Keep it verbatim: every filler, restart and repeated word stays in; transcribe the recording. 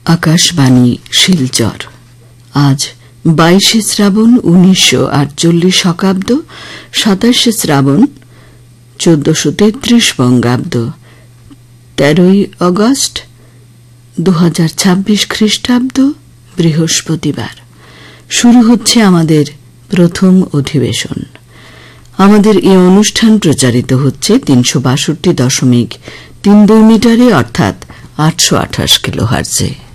আকাশবাণী শিলচর। আজ বাইশে শ্রাবণ উনিশশো আটচল্লিশ শকাব্দ, সাতাশে শ্রাবণ চোদ্দশো তেত্রিশ বঙ্গাব্দ, তেরোই অগস্ট দু হাজার ছাব্বিশ খ্রিস্টাব্দ, বৃহস্পতিবার। শুরু হচ্ছে আমাদের প্রথম অধিবেশন। আমাদের এই অনুষ্ঠান প্রচারিত হচ্ছে তিনশো বাষট্টি দশমিক তিন দুই মিটারে, অর্থাৎ আটশো আঠাশ কিলো হার্জে।